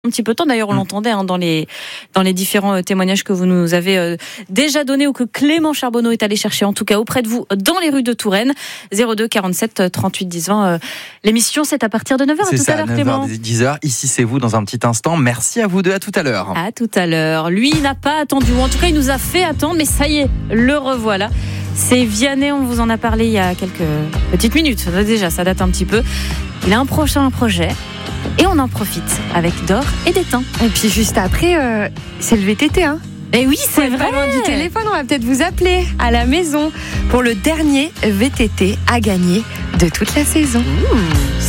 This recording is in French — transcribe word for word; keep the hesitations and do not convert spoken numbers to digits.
un petit peu de temps. D'ailleurs, on l'entendait hein, dans les dans les différents euh, témoignages que vous nous avez euh, déjà donnés ou que Clément Charbonneau est allé chercher, en tout cas auprès de vous, dans les rues de Touraine. zéro deux quarante-sept trente-huit dix vingt. Euh, l'émission, c'est à partir de neuf heures. C'est à tout ça, à l'heure, neuf Clément. heures, dix heures. Ici, c'est vous dans un petit instant. Merci à vous deux. À tout à l'heure. À tout à l'heure. Lui, il n'a pas attendu, ou en tout cas, il nous a fait attendre, mais ça y est, le revoilà. C'est Vianney, on vous en a parlé il y a quelques petites minutes. Déjà, ça date un petit peu. Il a un prochain projet. Et on en profite avec Dore et Détain. Et puis juste après, euh, c'est le V T T. Hein. Et oui, c'est vrai. Pas loin du téléphone, on va peut-être vous appeler à la maison pour le dernier V T T à gagner de toute la saison. Ouh.